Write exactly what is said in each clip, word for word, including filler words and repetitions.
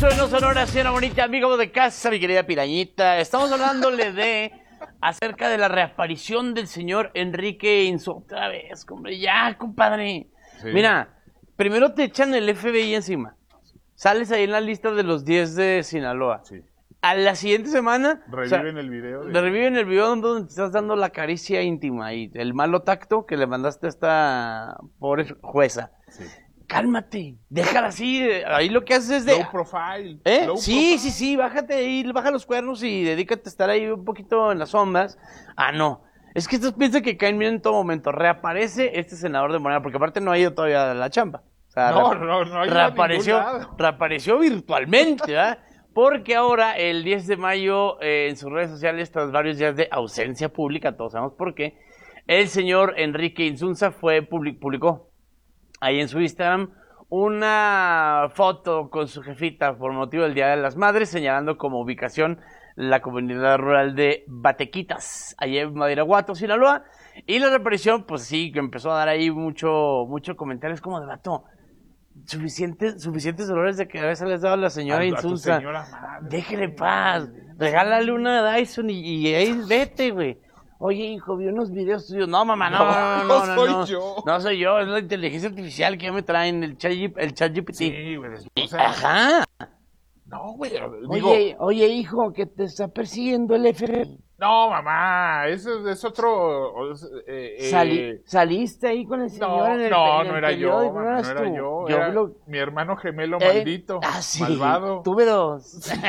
regreso en No Sonora, señora bonita, amigo de casa, mi querida Pirañita. Estamos hablándole de acerca de la reaparición del señor Enrique Insu. Otra vez, hombre, ya, compadre. Sí. Mira, primero te echan el F B I encima. Sales ahí en la lista de los diez de Sinaloa. Sí. A la siguiente semana... Reviven o sea, el video. De... Reviven el video donde te estás dando la caricia íntima y el malo tacto que le mandaste a esta pobre jueza. Sí. Cálmate, déjala así, ahí lo que haces es de... Low profile. ¿Eh? Low sí, profile. sí, sí, bájate ahí, baja los cuernos y dedícate a estar ahí un poquito en las sombras. Ah, no, es que estos piensan que caen bien en todo momento. Reaparece este senador de Morena, porque aparte no ha ido todavía a la chamba. O sea, no, no, no ha ido reapareció, a ningún lado. Reapareció virtualmente, ¿verdad? Porque ahora, el diez de mayo, eh, en sus redes sociales, tras varios días de ausencia pública, todos sabemos por qué, el señor Enrique Insunza fue, publicó ahí en su Instagram una foto con su jefita por motivo del Día de las Madres, señalando como ubicación la comunidad rural de Batequitas, allá en Badiraguato, Sinaloa. Y la reaparición, pues sí, que empezó a dar ahí mucho, mucho comentarios como de vato. Suficientes, suficientes dolores de cabeza les daba a la señora Insunza. Déjele paz, regálale una Dyson y, y ahí vete, güey. Oye, hijo, vi unos videos tuyos. No, mamá, no, no, no, no, no, soy no. yo. No soy yo, es la inteligencia artificial que ya me traen, el chat, el chat G P T. Sí, güey. O sea, ajá. No, güey. Digo, oye, oye, hijo, que te está persiguiendo el F B I. No, mamá, eso es otro... Eh, eh, Salí, ¿Saliste ahí con el señor no, en el No, en no el era yo, no, no era tú? yo, yo era lo... mi hermano gemelo eh, maldito, ah, sí, malvado. Tuve dos.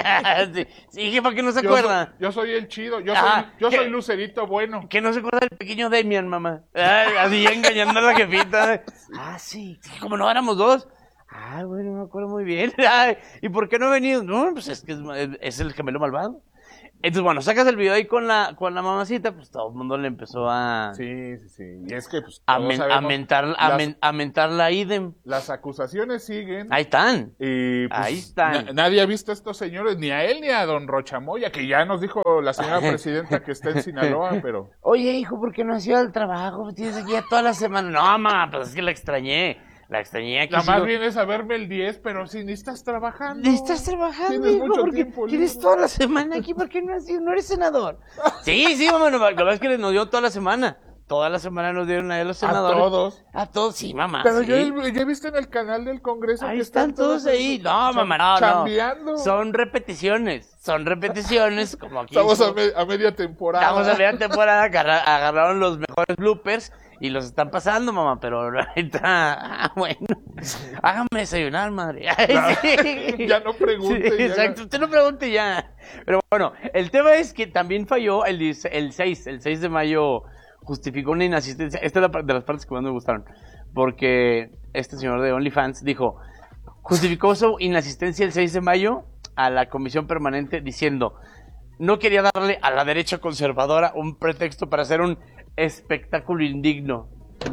sí, sí, jefa, que no se yo acuerda. Soy, yo soy el chido, yo ah, soy yo que, soy Lucerito bueno. Que no se acuerda del pequeño Damian, mamá. Ay, así engañando a la jefita. Ah, sí, como no éramos dos. Ah, bueno, me acuerdo muy bien. Ay, ¿y por qué no ha venido? No, pues es que es, es el gemelo malvado. Entonces, bueno, sacas el video ahí con la con la mamacita, pues todo el mundo le empezó a... Sí, sí, sí. Y es que, pues, a, men, a, mentar, las, a, men, a mentar la idem. Las acusaciones siguen. Ahí están. Y, pues, ahí están. Na, nadie ha visto a estos señores, ni a él ni a don Rochamoya, que ya nos dijo la señora presidenta que está en Sinaloa, pero... Oye, hijo, ¿por qué no has ido al trabajo? Tienes aquí ya toda la semana. No, mamá, pues es que la extrañé. La extrañé aquí. Nada más vienes a verme el diez, pero si ni estás trabajando. Ni estás trabajando, Tienes hijo, mucho porque tiempo tienes libre. toda la semana aquí, ¿por qué no has ido? No eres senador. Sí, sí, mamá, la verdad es que nos dio toda la semana. Toda la semana nos dieron a los senadores. A todos. A todos, sí, mamá. Pero sí. yo ya he visto en el canal del Congreso ahí que están, están todos ahí. No, mamá, no, chambeando. no. Son repeticiones. Son repeticiones. Como aquí. Estamos a, me a media temporada. Estamos a media temporada. Agarra agarraron los mejores bloopers y los están pasando, mamá. Pero ahorita. Ah, bueno. Hágame desayunar, madre. Ay, no, sí. Ya no pregunte. Sí, ya. Exacto, usted no pregunte ya. Pero bueno, el tema es que también falló el, el seis. El seis de mayo. Justificó una inasistencia. Esta es la de las partes que más me gustaron. Porque este señor de OnlyFans dijo, justificó su inasistencia el seis de mayo a la comisión permanente diciendo, no quería darle a la derecha conservadora un pretexto para hacer un espectáculo indigno.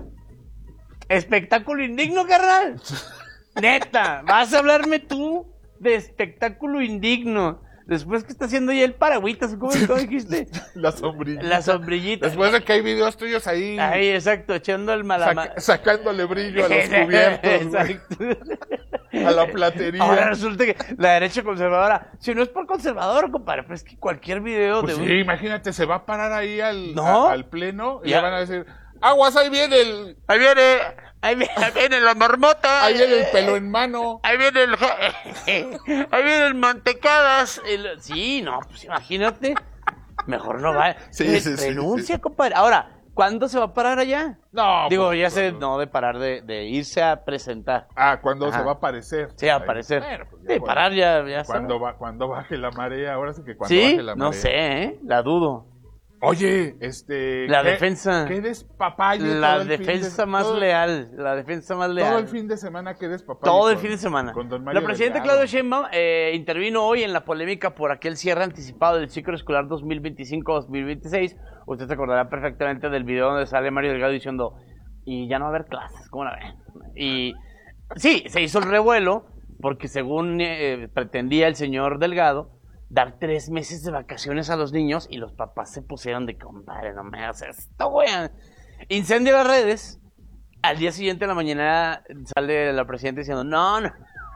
¿Espectáculo indigno, carnal? Neta, ¿vas a hablarme tú de espectáculo indigno? Después que está haciendo ya el paragüitas, ¿cómo, ¿cómo dijiste? La sombrillita. La sombrillita. Después de que hay videos tuyos ahí. Ahí, exacto, echando el malama. Sac sacándole brillo a los cubiertos. Exacto. A la platería. Ahora resulta que la derecha conservadora, si no es por conservador, compadre, pues es que cualquier video pues de sí, un... imagínate, se va a parar ahí al, ¿No? a, al pleno y ya. le van a decir, aguas, ahí viene el... Ahí viene, ahí viene, ahí viene la marmota. Ahí viene el pelo en mano. Ahí viene el... Ahí viene el mantecadas. El... Sí, no, pues imagínate. Mejor no va. Sí, sí, renuncia, sí, sí. compadre. Ahora, ¿cuándo se va a parar allá? No. Digo, pues, ya pues, sé, no de parar de, de irse a presentar. Ah, ¿cuándo Ajá. se va a aparecer? Sí, a aparecer. Bueno, pues, sí, parar ya, ya cuando, va, cuando baje la marea, ahora sí que cuando ¿Sí? baje la marea. No sé, ¿eh? La dudo. Oye, este... La ¿qué, defensa. ¿Qué despapalle? La todo el defensa fin de, más todo, leal. La defensa más leal. Todo el fin de semana que despapalle. Todo el con, fin de semana. Con don Mario La presidenta Delgado. Claudia Sheinbaum eh, intervino hoy en la polémica por aquel cierre anticipado del ciclo escolar dos mil veinticinco dos mil veintiséis. Usted se acordará perfectamente del video donde sale Mario Delgado diciendo, y ya no va a haber clases, ¿cómo la ven? Y sí, se hizo el revuelo porque según eh, pretendía el señor Delgado, dar tres meses de vacaciones a los niños y los papás se pusieron de compadre, no me hagas esto, weón. Incendia las redes. Al día siguiente en la mañana sale la presidenta diciendo, no, no,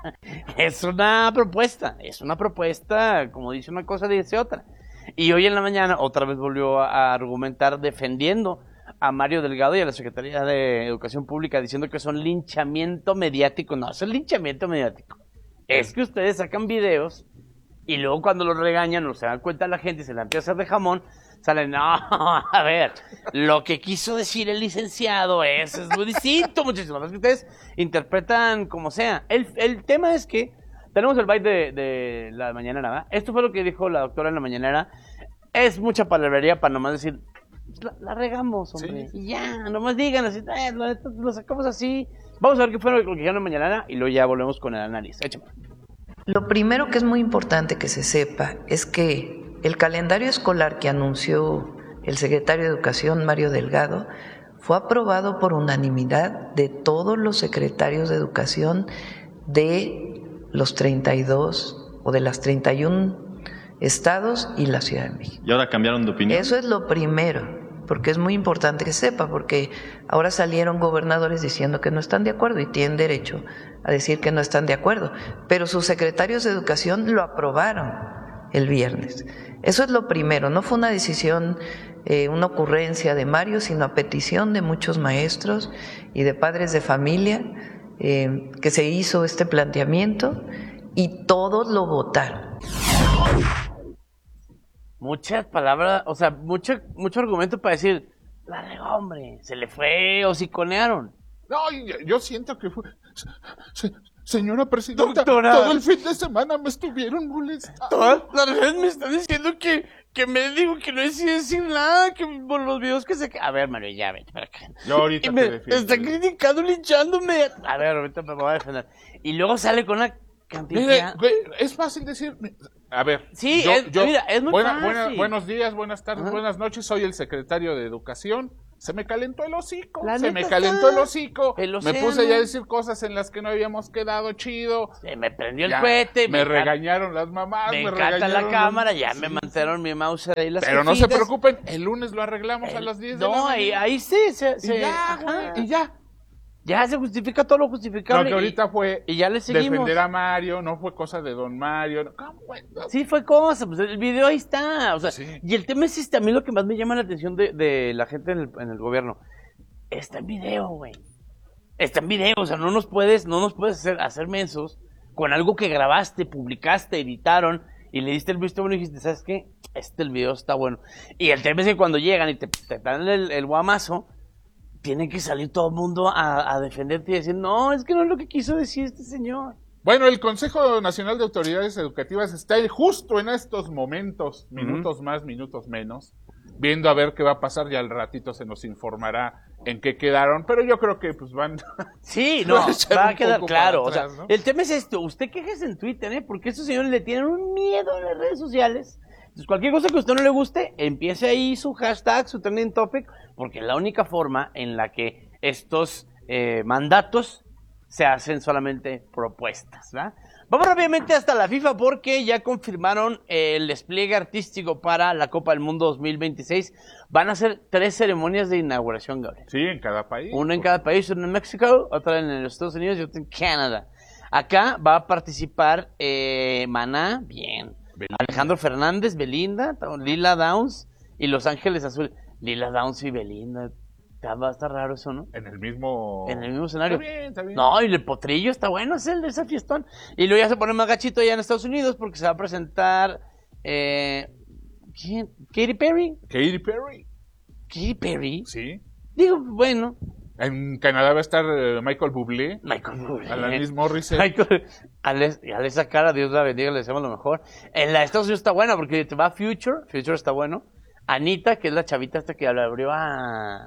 Es una propuesta, es una propuesta, como dice una cosa, dice otra. Y hoy en la mañana otra vez volvió a argumentar defendiendo a Mario Delgado y a la Secretaría de Educación Pública diciendo que son linchamiento mediático. No, eso es linchamiento mediático. Es que ustedes sacan videos y luego cuando los regañan o se dan cuenta la gente y se la empieza a hacer de jamón, salen, no, a ver, lo que quiso decir el licenciado es, es muy distinto, muchísimo más que ustedes interpretan como sea. El, el tema es que tenemos el byte de, de la mañanera, ¿verdad? Esto fue lo que dijo la doctora en la mañanera. Es mucha palabrería para nomás decir, la, la regamos, hombre. Sí. Y ya, nomás digan así, eh, lo, lo sacamos así. Vamos a ver qué fue lo que dijeron en la mañanera y luego ya volvemos con el análisis. Échame. Lo primero que es muy importante que se sepa es que el calendario escolar que anunció el secretario de Educación, Mario Delgado, fue aprobado por unanimidad de todos los secretarios de Educación de los treinta y dos o de las treinta y uno estados y la Ciudad de México. ¿Y ahora cambiaron de opinión? Eso es lo primero, porque es muy importante que sepa, porque ahora salieron gobernadores diciendo que no están de acuerdo y tienen derecho a decir que no están de acuerdo, pero sus secretarios de Educación lo aprobaron el viernes. Eso es lo primero, no fue una decisión, eh, una ocurrencia de Mario, sino a petición de muchos maestros y de padres de familia, Eh, que se hizo este planteamiento y todos lo votaron. Muchas palabras, o sea, mucho, mucho argumento para decir, la regó, hombre, se le fue, hociconearon. No, yo, yo siento que fue... Se, señora presidenta, Doctora, todo el fin de semana me estuvieron molestando. Todas las redes me están diciendo que, que me digo que no es decir nada, que por los videos que se... A ver, Mario, ya vete para acá. Yo ahorita y te me defiendo. está criticando, linchándome. A ver, ahorita me voy a defender. Y luego sale con una cantidad... Mire, güey, es fácil decir... A ver, sí, yo, es, yo, mira, es muy buena, fácil. Buena, buenos días, buenas tardes, Ajá. buenas noches, soy el secretario de Educación. Se me calentó el hocico, La se neta me calentó está. el hocico, El me océano. puse ya a decir cosas en las que no habíamos quedado chido. Se me prendió el Ya, cohete. me, me regañaron las mamás, Me me, encanta regañaron la cámara, los... ya me Sí. mandaron mi mouse ahí las Pero no se jefitas. preocupen, el lunes lo arreglamos a las diez de la No, mañana. ahí, ahí sí, se, se, Y ya, ajá. güey, y ya. Ya se justifica todo lo Lo justificable. que ahorita fue y, y ya le seguimos. defender a Mario, no fue cosa de don Mario. ¿Cómo, güey? No. Sí, fue cosa, pues el video ahí está. O sea, Sí. y el tema es este, a mí lo que más me llama la atención de, de la gente en el, en el gobierno. Está en video, güey. Está en video, o sea, no nos puedes, no nos puedes hacer, hacer mensos con algo que grabaste, publicaste, editaron y le diste el visto bueno y dijiste, ¿sabes qué? Este el video está bueno. Y el tema es que cuando llegan y te, te dan el, el guamazo, tiene que salir todo el mundo a, a defenderte y decir, no, es que no es lo que quiso decir este señor. Bueno, el Consejo Nacional de Autoridades Educativas está justo en estos momentos, minutos uh-huh. más, minutos menos, viendo a ver qué va a pasar, y al ratito se nos informará en qué quedaron, pero yo creo que pues van... Sí, no, va a quedar claro, atrás, o sea, ¿no? El tema es esto, usted quéjese en Twitter, ¿eh? Porque estos señores le tienen un miedo en las redes sociales. Entonces, cualquier cosa que a usted no le guste, empiece ahí su hashtag, su trending topic, porque es la única forma en la que estos eh, mandatos se hacen solamente propuestas, ¿verdad? Vamos rápidamente hasta la FIFA porque ya confirmaron el despliegue artístico para la Copa del Mundo dos mil veintiséis. Van a ser tres ceremonias de inauguración, Gabriel. Sí, en cada país. Una en cada país, una en México, otra en los Estados Unidos y otra en Canadá. Acá va a participar eh, Maná, bien. Belinda. Alejandro Fernández, Belinda, Lila Downs y Los Ángeles Azules. Lila Downs y Belinda. Va a estar raro eso, ¿no? En el mismo... En el mismo escenario. Está bien, está bien. No, y el potrillo está bueno, es el de ese fiestón. Y luego ya se pone más gachito allá en Estados Unidos porque se va a presentar... Eh, ¿Quién? ¿Katy Perry? Katy Perry. ¿Katy Perry? Sí. Digo, bueno... En Canadá va a estar uh, Michael Bublé. Michael Bublé. Alanis Morissette. Michael, Alex, y a esa cara, Dios la bendiga, le deseamos lo mejor. En la de Estados Unidos está buena porque te va Future, Future está bueno. Anita, que es la chavita esta que le abrió a...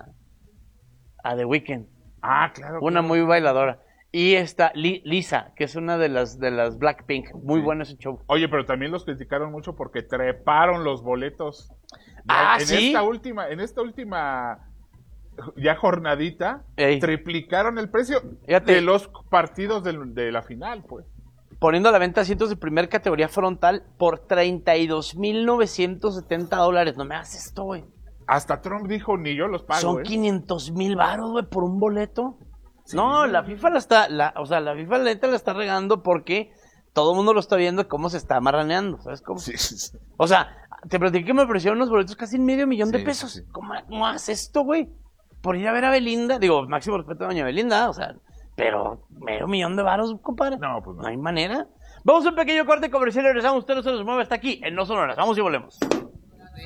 a The Weeknd. Ah, claro. Una claro. muy bailadora. Y está Li- Lisa, que es una de las de las Blackpink. Muy Sí. bueno ese show. Oye, pero también los criticaron mucho porque treparon los boletos. Ah, en ¿sí? esta última, en esta última ya jornadita, Ey. triplicaron el precio Fíjate. de los partidos del- de la final, pues. Poniendo a la venta asientos de primer categoría frontal por treinta y dos mil novecientos setenta dólares. No me hagas esto, güey. Hasta Trump dijo, ni yo los pago, Son ¿eh? quinientos mil baros, güey, por un boleto. Sí. No, la FIFA la está, la, o sea, la FIFA la neta la está regando porque todo el mundo lo está viendo cómo se está marraneando, ¿sabes cómo? Sí, sí, sí. O sea, te platiqué que me ofrecieron unos boletos casi medio millón de Sí, pesos. sí, sí. ¿Cómo, ¿Cómo haces esto, güey? Por ir a ver a Belinda, digo, máximo respeto a doña Belinda, o sea, pero medio millón de varos, compadre. No, pues no. No hay manera. Vamos a un pequeño corte comercial y regresamos. Usted no se nos mueve hasta aquí en No Sonoras. Vamos y volvemos.